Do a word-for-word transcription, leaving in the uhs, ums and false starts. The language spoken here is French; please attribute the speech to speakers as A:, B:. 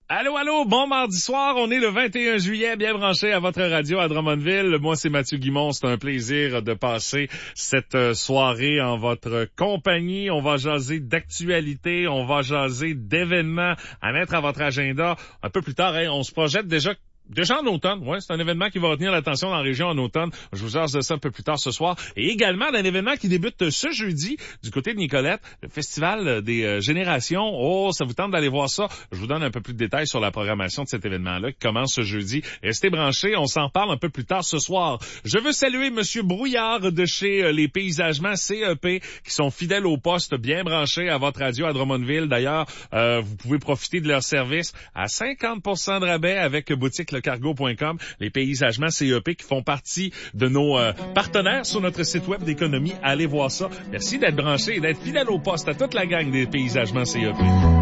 A: Allô, allô, bon mardi soir, on est le vingt et un juillet, bien branché à votre radio à Drummondville. Moi, c'est Mathieu Guimond, c'est un plaisir de passer cette soirée en votre compagnie. On va jaser d'actualité, on va jaser d'événements à mettre à votre agenda. Un peu plus tard, hein, on se projette déjà Déjà en automne, ouais, c'est un événement qui va retenir l'attention dans la région en automne. Je vous jase de ça un peu plus tard ce soir. Et également d'un événement qui débute ce jeudi du côté de Nicolette, le Festival des euh, Générations. Oh, ça vous tente d'aller voir ça? Je vous donne un peu plus de détails sur la programmation de cet événement-là qui commence ce jeudi. Restez branchés, on s'en parle un peu plus tard ce soir. Je veux saluer Monsieur Brouillard de chez euh, les Paysagements C E P qui sont fidèles au poste, bien branchés à votre radio à Drummondville. D'ailleurs, euh, vous pouvez profiter de leur service à cinquante pour cent de rabais avec boutique le cargo point com, les Paysagements C E P qui font partie de nos euh, partenaires sur notre site web d'économie. Allez voir ça. Merci d'être branchés et d'être fidèles au poste à toute la gang des Paysagements C E P.